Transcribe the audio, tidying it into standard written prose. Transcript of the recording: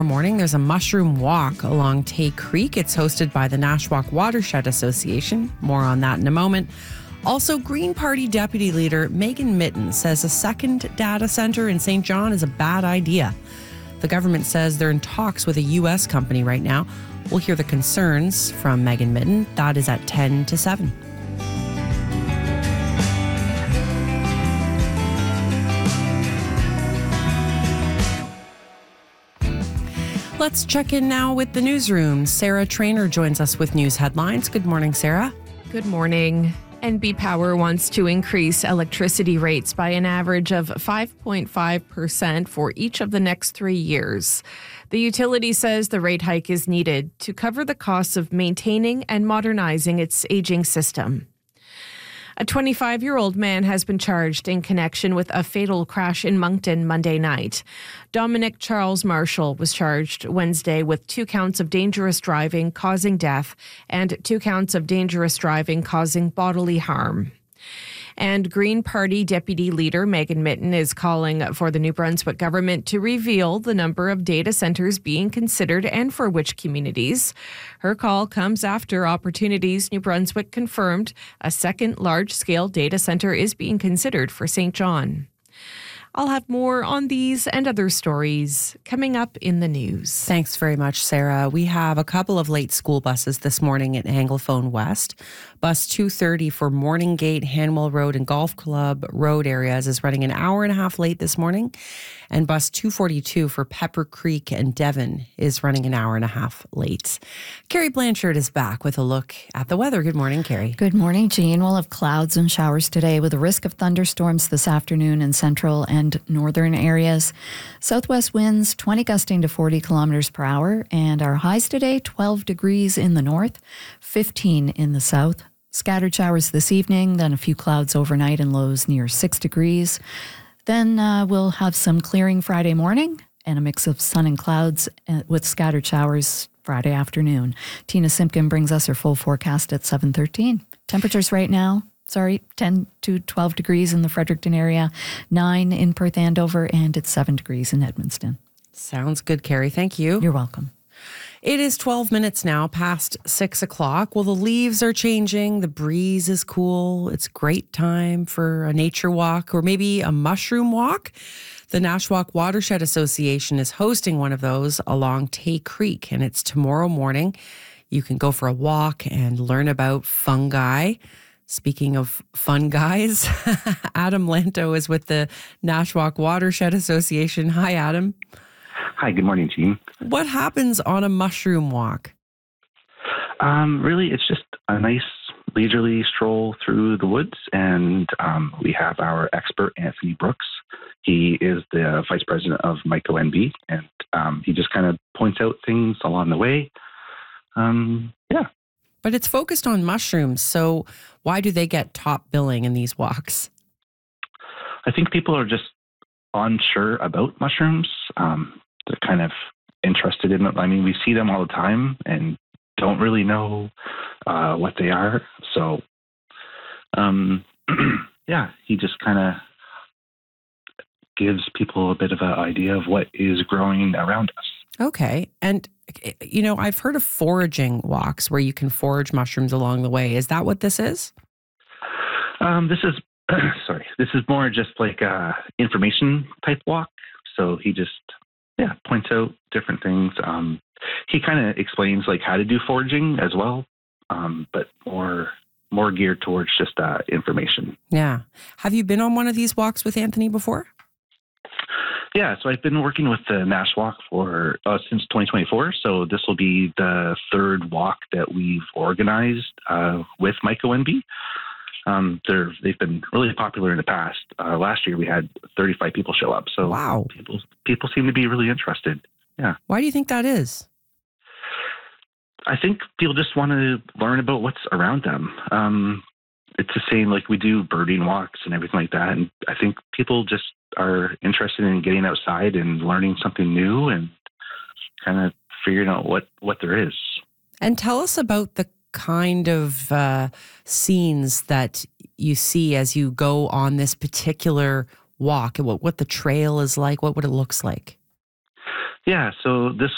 Morning, there's a mushroom walk along Tay Creek. It's hosted by the Nashwauk Watershed Association. More on that in a moment. Also, Green Party Deputy Leader Megan Mitton says a second data center in St. John is a bad idea. The government says they're in talks with a U.S. company right now. We'll hear the concerns from Megan Mitton. That is at 10 to 7. Let's check in now with the newsroom. Sarah Trainer joins us with news headlines. Good morning, Sarah. Good morning. NB Power wants to increase electricity rates by an average of 5.5% for each of the next 3 years. The utility says the rate hike is needed to cover the costs of maintaining and modernizing its aging system. A 25-year-old man has been charged in connection with a fatal crash in Moncton Monday night. Dominic Charles Marshall was charged Wednesday with 2 counts of dangerous driving causing death and 2 counts of dangerous driving causing bodily harm. And Green Party Deputy Leader Megan Mitton is calling for the New Brunswick government to reveal the number of data centers being considered and for which communities. Her call comes after Opportunities New Brunswick confirmed a second large-scale data center is being considered for St. John. I'll have more on these and other stories coming up in the news. Thanks very much, Sarah. We have a couple of late school buses this morning at Anglophone West. Bus 230 for Morninggate, Hanwell Road, and Golf Club Road areas is running an hour and a half late this morning. And bus 242 for Pepper Creek and Devon is running an hour and a half late. Carrie Blanchard is back with a look at the weather. Good morning, Carrie. Good morning, Jean. We'll have clouds and showers today with a risk of thunderstorms this afternoon in central and northern areas. Southwest winds 20 gusting to 40 kilometers per hour. And our highs today, 12 degrees in the north, 15 in the south. Scattered showers this evening, then a few clouds overnight and lows near 6 degrees. Then we'll have some clearing Friday morning and a mix of sun and clouds with scattered showers Friday afternoon. Tina Simpkin brings us her full forecast at 7:13. Temperatures right now, 10 to 12 degrees in the Fredericton area, 9 in Perth Andover, and it's 7 degrees in Edmundston. Sounds good, Carrie. Thank you. You're welcome. It is 12 minutes now past 6 o'clock. Well, the leaves are changing. The breeze is cool. It's great time for a nature walk or maybe a mushroom walk. The Nashwauk Watershed Association is hosting one of those along Tay Creek, and it's tomorrow morning. You can go for a walk and learn about fungi. Speaking of fun guys, Adam Lanto is with the Nashwauk Watershed Association. Hi, Adam. Hi, good morning, Jean. What happens on a mushroom walk? Really, it's just a nice leisurely stroll through the woods, and we have our expert, Anthony Brooks. He is the vice president of MycoNB, and he just kind of points out things along the way. Yeah. But it's focused on mushrooms, so why do they get top billing in these walks? I think people are just unsure about mushrooms. They're kind of interested in them. I mean, we see them all the time and don't really know what they are. So, yeah, he just kind of gives people a bit of an idea of what is growing around us. Okay. And, you know, I've heard of foraging walks where you can forage mushrooms along the way. Is that what this is? This is more just like a information type walk. So he just, points out different things. He kind of explains like how to do foraging as well, but more geared towards just information. Yeah. Have you been on one of these walks with Anthony before? Yeah, so I've been working with the Nashwauk for since 2024. So this will be the third walk that we've organized with MycoNB. They've been really popular in the past. Last year we had 35 people show up. So wow, people seem to be really interested. Yeah. Why do you think that is? I think people just want to learn about what's around them. It's the same like we do birding walks and everything like that. And I think people just are interested in getting outside and learning something new and kind of figuring out what there is. And tell us about the kind of scenes that you see as you go on this particular walk, and what the trail is like, what it looks like. Yeah, so this